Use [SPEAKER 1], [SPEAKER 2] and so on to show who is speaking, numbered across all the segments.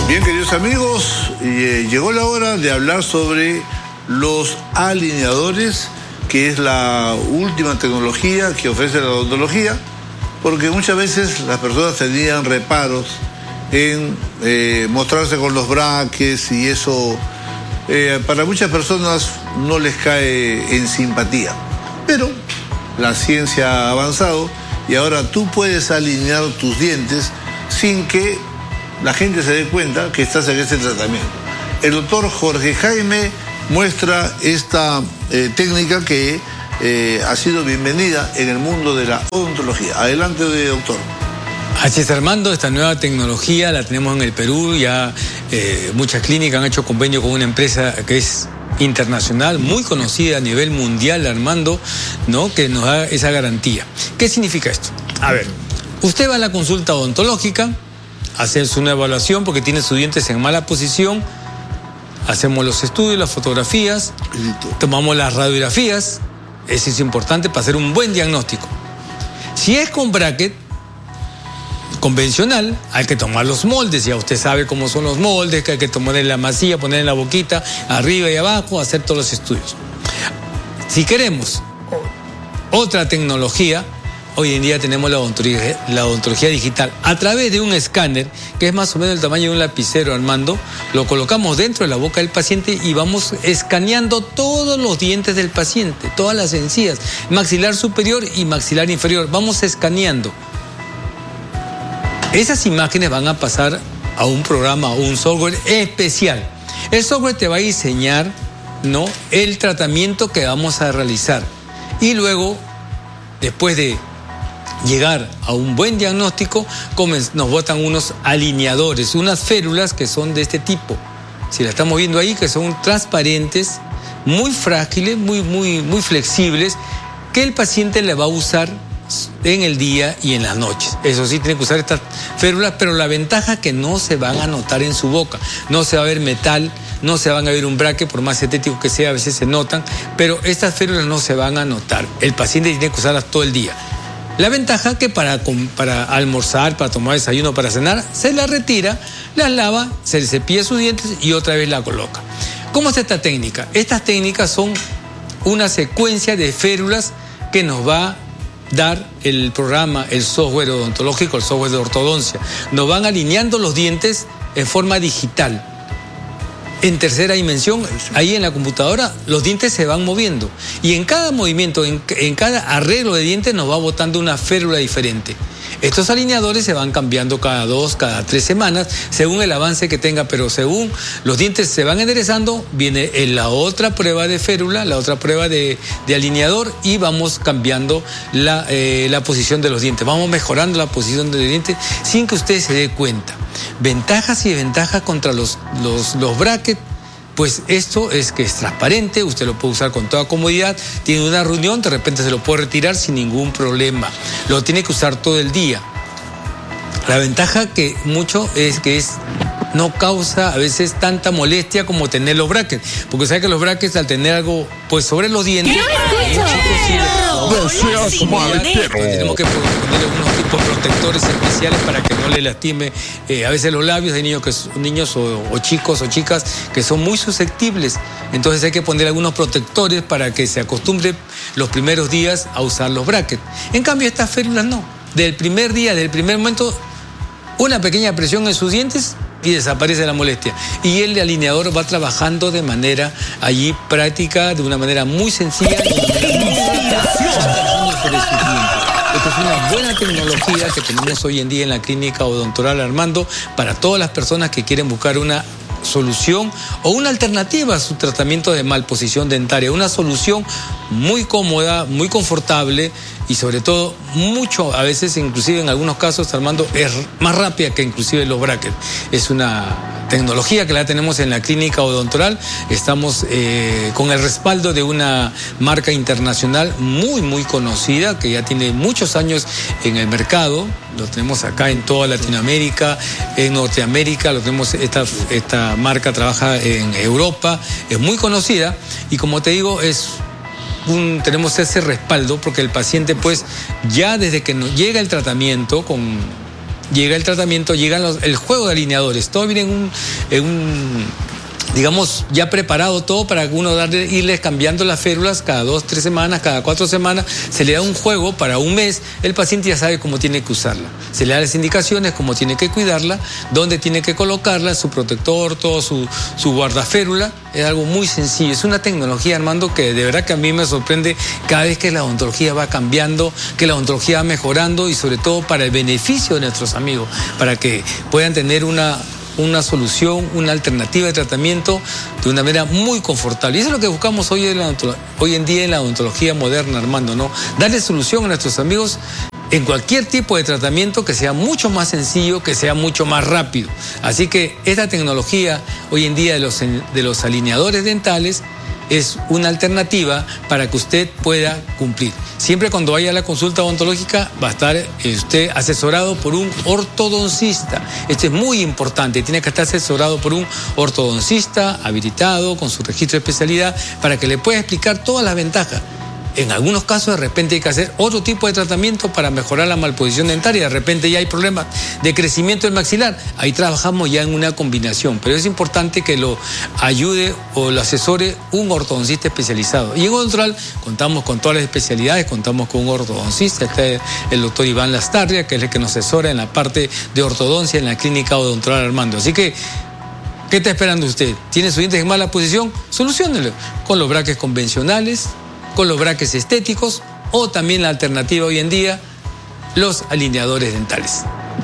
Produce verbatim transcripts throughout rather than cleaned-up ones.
[SPEAKER 1] Bien, queridos amigos, eh, llegó la hora de hablar sobre los alineadores, que es la última tecnología que ofrece la odontología, porque muchas veces las personas tenían reparos en eh, mostrarse con los brackets y eso eh, para muchas personas no les cae en simpatía. Pero la ciencia ha avanzado y ahora tú puedes alinear tus dientes sin que la gente se dé cuenta que estás en ese tratamiento. El doctor Jorge Jaime muestra esta eh, técnica que eh, ha sido bienvenida en el mundo de la odontología. Adelante, doctor.
[SPEAKER 2] Así es, Armando, esta nueva tecnología la tenemos en el Perú. Ya eh, muchas clínicas han hecho convenio con una empresa que es internacional, muy conocida a nivel mundial, Armando, ¿no? Que nos da esa garantía. ¿Qué significa esto? A ver, usted va a la consulta odontológica, hacerse una evaluación porque tiene sus dientes en mala posición, hacemos los estudios, las fotografías, tomamos las radiografías, eso es importante para hacer un buen diagnóstico. Si es con bracket convencional, hay que tomar los moldes, ya usted sabe cómo son los moldes, que hay que tomar en la masilla, poner en la boquita, arriba y abajo, hacer todos los estudios. Si queremos otra tecnología, hoy en día tenemos la odontología, la odontología digital. A través de un escáner, que es más o menos el tamaño de un lapicero, Armando, lo colocamos dentro de la boca del paciente y vamos escaneando todos los dientes del paciente, todas las encías, maxilar superior y maxilar inferior. Vamos escaneando. Esas imágenes van a pasar a un programa, a un software especial. El software te va a diseñar, ¿no?, el tratamiento que vamos a realizar. Y luego, después de llegar a un buen diagnóstico, nos botan unos alineadores, unas férulas que son de este tipo. Si la estamos viendo ahí, que son transparentes, muy frágiles, muy, muy, muy flexibles, que el paciente le va a usar en el día y en las noches. Eso sí, tiene que usar estas férulas, pero la ventaja es que no se van a notar en su boca. No se va a ver metal, no se van a ver un bracket, por más estético que sea, a veces se notan, pero estas férulas no se van a notar. El paciente tiene que usarlas todo el día. La ventaja que para, para almorzar, para tomar desayuno, para cenar, se la retira, las lava, se le cepilla sus dientes y otra vez la coloca. ¿Cómo es esta técnica? Estas técnicas son una secuencia de férulas que nos va a dar el programa, el software odontológico, el software de ortodoncia. Nos van alineando los dientes en forma digital. En tercera dimensión, ahí en la computadora, los dientes se van moviendo. Y en cada movimiento, en, en cada arreglo de dientes, nos va botando una férula diferente. Estos alineadores se van cambiando cada dos, cada tres semanas, según el avance que tenga, pero según los dientes se van enderezando, viene en la otra prueba de férula, la otra prueba de, de alineador, y vamos cambiando la, eh, la posición de los dientes. Vamos mejorando la posición de los dientes sin que usted se dé cuenta. Ventajas y desventajas contra los, los, los brackets. Pues esto es que es transparente, usted lo puede usar con toda comodidad, tiene una reunión, de repente se lo puede retirar sin ningún problema. Lo tiene que usar todo el día. La ventaja que mucho es que es no causa a veces tanta molestia como tener los brackets, porque sabe que los brackets, al tener algo pues sobre los dientes, tenemos que ponerle unos tipos de protectores especiales para que no le lastime eh, a veces los labios. Hay niños, que, niños o, o chicos o chicas que son muy susceptibles, entonces hay que poner algunos protectores para que se acostumbre los primeros días a usar los brackets. En cambio, estas férulas no. Del primer día, del primer momento, una pequeña presión en sus dientes y desaparece la molestia. Y el alineador va trabajando de manera allí práctica, de una manera muy sencilla, de una manera muy rápida. Esta es una buena tecnología que tenemos hoy en día en la clínica odontoral, Armando, para todas las personas que quieren buscar una solución o una alternativa a su tratamiento de malposición dentaria. Una solución muy cómoda, muy confortable y sobre todo mucho, a veces inclusive en algunos casos, Armando, es más rápida que inclusive los brackets. Es una tecnología que la tenemos en la clínica odontoral. Estamos eh, con el respaldo de una marca internacional muy muy conocida que ya tiene muchos años en el mercado. Lo tenemos acá en toda Latinoamérica, en Norteamérica, lo tenemos, esta, esta marca trabaja en Europa, es muy conocida y como te digo, es un, tenemos ese respaldo porque el paciente pues ya desde que nos llega el tratamiento con llega el tratamiento, llegan los, el juego de alineadores. Todo viene en un, en un, digamos, ya preparado todo para que uno darle, irles cambiando las férulas cada dos, tres semanas, cada cuatro semanas. Se le da un juego para un mes, el paciente ya sabe cómo tiene que usarla. Se le da las indicaciones, cómo tiene que cuidarla, dónde tiene que colocarla, su protector, todo su, su guardaférula. Es algo muy sencillo. Es una tecnología, Armando, que de verdad que a mí me sorprende cada vez que la odontología va cambiando, que la odontología va mejorando y sobre todo para el beneficio de nuestros amigos, para que puedan tener una... una solución, una alternativa de tratamiento de una manera muy confortable. Y eso es lo que buscamos hoy en, la hoy en día en la odontología moderna, Armando, ¿no? Darle solución a nuestros amigos en cualquier tipo de tratamiento que sea mucho más sencillo, que sea mucho más rápido. Así que esta tecnología hoy en día de los, de los alineadores dentales es una alternativa para que usted pueda cumplir. Siempre cuando vaya a la consulta odontológica va a estar usted asesorado por un ortodoncista. Esto es muy importante, tiene que estar asesorado por un ortodoncista habilitado con su registro de especialidad para que le pueda explicar todas las ventajas. En algunos casos de repente hay que hacer otro tipo de tratamiento para mejorar la malposición dentaria. De repente ya hay problemas de crecimiento del maxilar. Ahí trabajamos ya en una combinación. Pero es importante que lo ayude o lo asesore un ortodoncista especializado. Y en Odontoral contamos con todas las especialidades. Contamos con un ortodoncista, este es el doctor Iván Lastarria, que es el que nos asesora en la parte de ortodoncia en la clínica Odontoral Armando. Así que, ¿qué está esperando usted? ¿Tiene sus dientes en mala posición? Soluciónelo con los braques convencionales, con los braques estéticos o también la alternativa hoy en día, los alineadores dentales.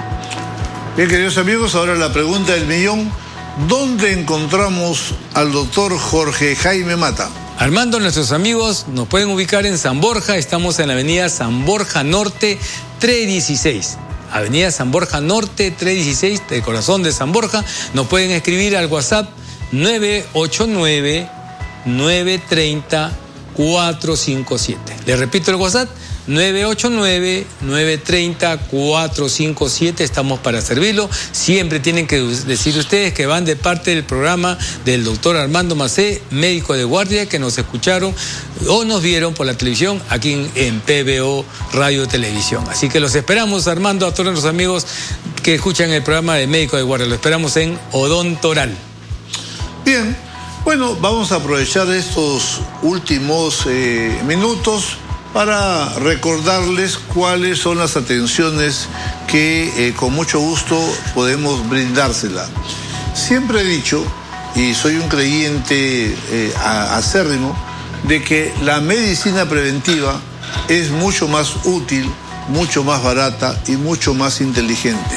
[SPEAKER 1] Bien, queridos amigos, ahora la pregunta del millón. ¿Dónde encontramos al doctor Jorge Jaime Mata?
[SPEAKER 2] Armando, nuestros amigos nos pueden ubicar en San Borja. Estamos en la avenida San Borja Norte trescientos dieciséis. Avenida San Borja Norte trescientos dieciséis, del corazón de San Borja. Nos pueden escribir al WhatsApp nueve ocho nueve, nueve tres cero, cuatro cinco siete. Le repito el WhatsApp, nueve ocho nueve, nueve tres cero, cuatro cinco siete. Estamos para servirlo. Siempre tienen que decir ustedes que van de parte del programa del doctor Armando Macé, médico de guardia, que nos escucharon o nos vieron por la televisión aquí en, en P B O Radio Televisión. Así que los esperamos, Armando, a todos los amigos que escuchan el programa de médico de guardia. Lo esperamos en Odontoral.
[SPEAKER 1] Bien. Bueno, vamos a aprovechar estos últimos eh, minutos para recordarles cuáles son las atenciones que eh, con mucho gusto podemos brindársela. Siempre he dicho, y soy un creyente eh, acérrimo, de que la medicina preventiva es mucho más útil, mucho más barata y mucho más inteligente.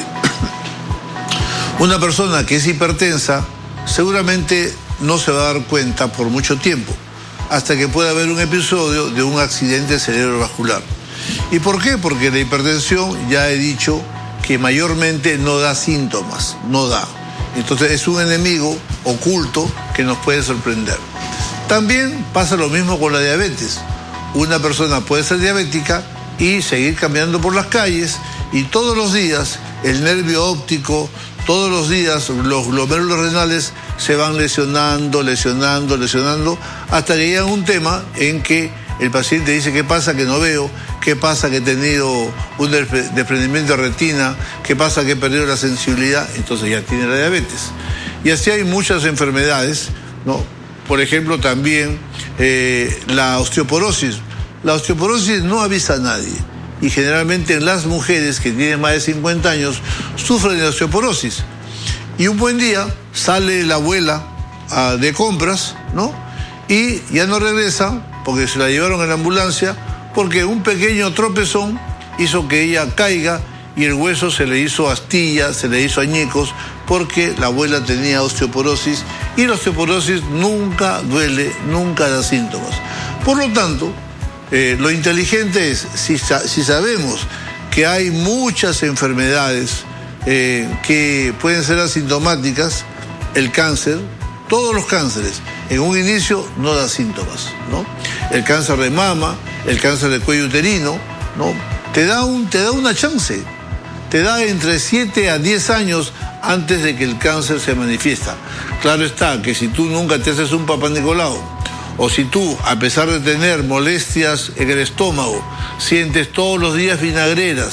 [SPEAKER 1] Una persona que es hipertensa seguramente no se va a dar cuenta por mucho tiempo, hasta que pueda haber un episodio de un accidente cerebrovascular. ¿Y por qué? Porque la hipertensión, ya he dicho, que mayormente no da síntomas, no da. Entonces es un enemigo oculto que nos puede sorprender. También pasa lo mismo con la diabetes. Una persona puede ser diabética y seguir caminando por las calles y todos los días el nervio óptico, todos los días los glomérulos renales se van lesionando, lesionando, lesionando, hasta que llega un tema en que el paciente dice: ¿qué pasa que no veo? ¿Qué pasa que he tenido un desprendimiento de retina? ¿Qué pasa que he perdido la sensibilidad? Entonces ya tiene la diabetes. Y así hay muchas enfermedades, ¿no? Por ejemplo, también eh, la osteoporosis. La osteoporosis no avisa a nadie. Y generalmente en las mujeres que tienen más de cincuenta años sufren de osteoporosis. Y un buen día sale la abuela uh, de compras, ¿no? Y ya no regresa porque se la llevaron en la ambulancia, porque un pequeño tropezón hizo que ella caiga y el hueso se le hizo astilla, se le hizo añicos, porque la abuela tenía osteoporosis y la osteoporosis nunca duele, nunca da síntomas. Por lo tanto, eh, lo inteligente es, si, si sabemos que hay muchas enfermedades eh, que pueden ser asintomáticas, el cáncer, todos los cánceres, en un inicio no da síntomas, ¿no? El cáncer de mama, el cáncer de cuello uterino, ¿no? Te da, un, te da una chance, te da entre siete a diez años antes de que el cáncer se manifiesta. Claro está que si tú nunca te haces un Papá Nicolau, o si tú, a pesar de tener molestias en el estómago, sientes todos los días vinagreras,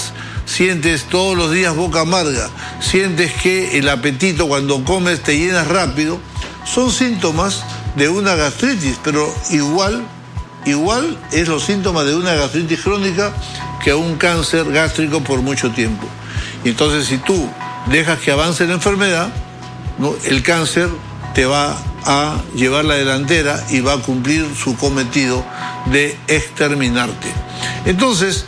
[SPEAKER 1] sientes todos los días boca amarga, sientes que el apetito cuando comes te llenas rápido, son síntomas de una gastritis, pero igual, igual es los síntomas de una gastritis crónica que a un cáncer gástrico por mucho tiempo. Y entonces si tú dejas que avance la enfermedad, ¿no?, el cáncer te va a llevar la delantera y va a cumplir su cometido de exterminarte. Entonces,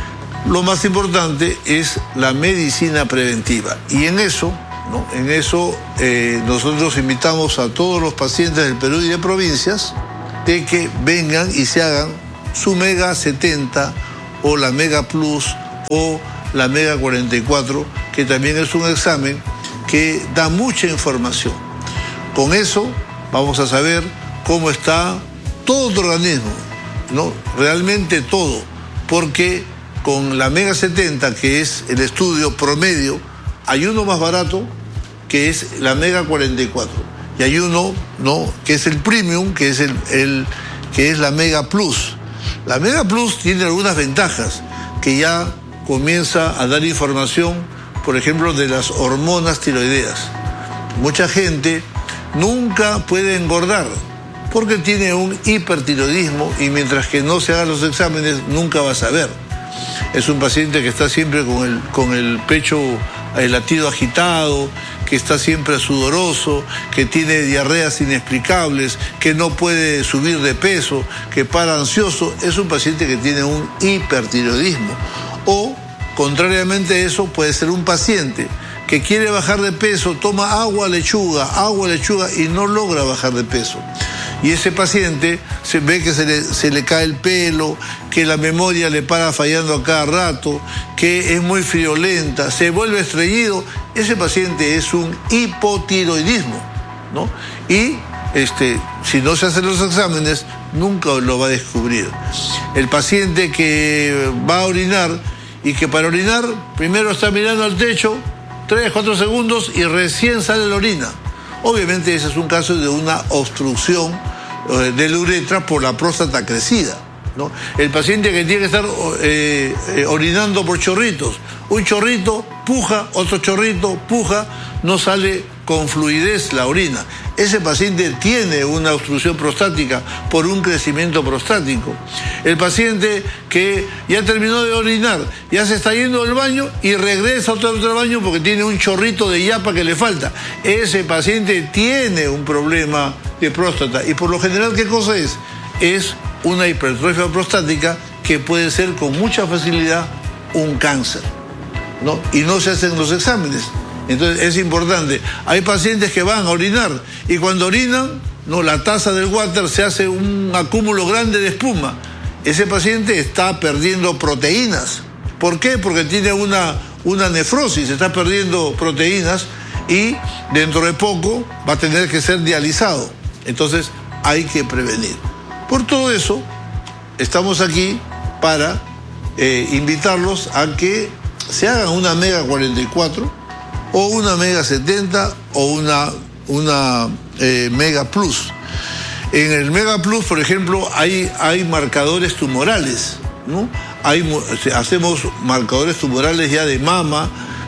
[SPEAKER 1] lo más importante es la medicina preventiva. Y en eso, ¿no?, en eso eh, nosotros invitamos a todos los pacientes del Perú y de provincias de que vengan y se hagan su Mega setenta o la Mega Plus o la Mega cuarenta y cuatro, que también es un examen que da mucha información. Con eso vamos a saber cómo está todo tu organismo, ¿no? Realmente todo, porque con la Mega setenta, que es el estudio promedio, hay uno más barato, que es la Mega cuarenta y cuatro, y hay uno, ¿no?, que es el Premium, que es, el, el, que es la Mega Plus. La Mega Plus tiene algunas ventajas, que ya comienza a dar información, por ejemplo, de las hormonas tiroideas. Mucha gente nunca puede engordar porque tiene un hipertiroidismo y mientras que no se hagan los exámenes nunca va a saber. Es un paciente que está siempre con el, con el pecho, el latido agitado, que está siempre sudoroso, que tiene diarreas inexplicables, que no puede subir de peso, que para ansioso. Es un paciente que tiene un hipertiroidismo. O, contrariamente a eso, puede ser un paciente que quiere bajar de peso, toma agua, lechuga, agua, lechuga y no logra bajar de peso. Y ese paciente se ve que se le, se le cae el pelo, que la memoria le para fallando a cada rato, que es muy friolenta, se vuelve estreñido. Ese paciente es un hipotiroidismo, ¿no? Y este, si no se hacen los exámenes, nunca lo va a descubrir. El paciente que va a orinar y que para orinar primero está mirando al techo tres, cuatro segundos y recién sale la orina. Obviamente ese es un caso de una obstrucción eh, de la uretra por la próstata crecida, ¿no? El paciente que tiene que estar eh, eh, orinando por chorritos, un chorrito, puja, otro chorrito, puja, no sale con fluidez la orina. Ese paciente tiene una obstrucción prostática por un crecimiento prostático. El paciente que ya terminó de orinar, ya se está yendo al baño y regresa otra vez al baño porque tiene un chorrito de yapa que le falta. Ese paciente tiene un problema de próstata. Y por lo general, ¿qué cosa es? Es una hipertrofia prostática que puede ser con mucha facilidad un cáncer, ¿no? Y no se hacen los exámenes. Entonces es importante. Hay pacientes que van a orinar y cuando orinan, no, la taza del water se hace un acúmulo grande de espuma. Ese paciente está perdiendo proteínas. ¿Por qué? Porque tiene una, una nefrosis, está perdiendo proteínas y dentro de poco va a tener que ser dializado. Entonces hay que prevenir. Por todo eso, estamos aquí para eh, invitarlos a que se hagan una Mega cuarenta y cuatro o una Mega setenta o una, una eh, Mega Plus. En el Mega Plus, por ejemplo, hay, hay marcadores tumorales, ¿no? Hay, hacemos marcadores tumorales ya de mama,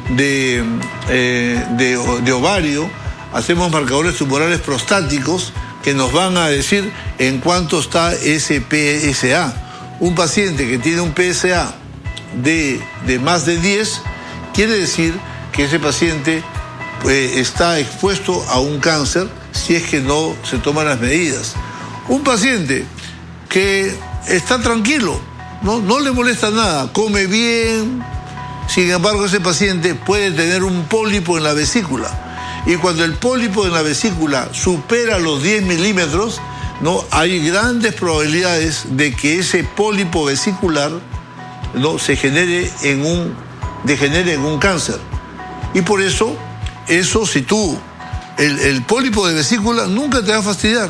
[SPEAKER 1] de, eh, de, de ovario, hacemos marcadores tumorales prostáticos que nos van a decir en cuánto está ese P S A. Un paciente que tiene un P S A de, de más de diez, quiere decir que ese paciente pues, está expuesto a un cáncer si es que no se toman las medidas. Un paciente que está tranquilo, no, no le molesta nada, come bien, sin embargo ese paciente puede tener un pólipo en la vesícula. Y cuando el pólipo en la vesícula supera los diez milímetros, ¿no?, hay grandes probabilidades de que ese pólipo vesicular, ¿no?, se genere en un, degenere en un cáncer. Y por eso, eso si tú, el, el pólipo de vesícula nunca te va a fastidiar,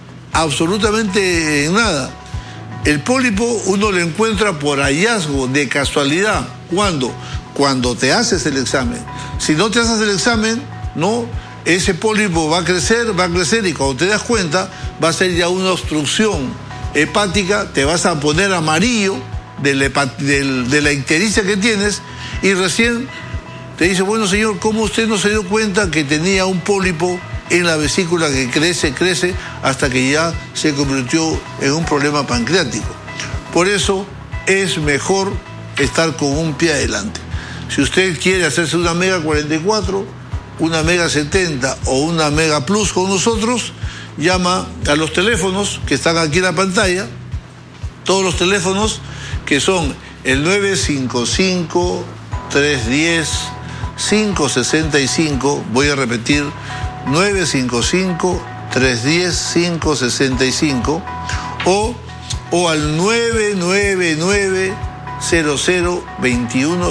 [SPEAKER 1] absolutamente nada. El pólipo uno lo encuentra por hallazgo, de casualidad. ¿Cuándo? Cuando te haces el examen. Si no te haces el examen, no, ese pólipo va a crecer, va a crecer y cuando te das cuenta va a ser ya una obstrucción hepática, te vas a poner amarillo de la, de la ictericia que tienes Y recién te dice, bueno señor, ¿cómo usted no se dio cuenta que tenía un pólipo en la vesícula que crece, crece, hasta que ya se convirtió en un problema pancreático? Por eso es mejor estar con un pie adelante. Si usted quiere hacerse una Mega cuarenta y cuatro, una Mega setenta o una Mega Plus con nosotros, llama a los teléfonos que están aquí en la pantalla, todos los teléfonos que son el nueve cinco cinco, tres uno cero, cinco seis cinco, voy a repetir, nueve cinco cinco, tres uno cero, cinco seis cinco, o, o al nueve nueve nueve, cero cero dos uno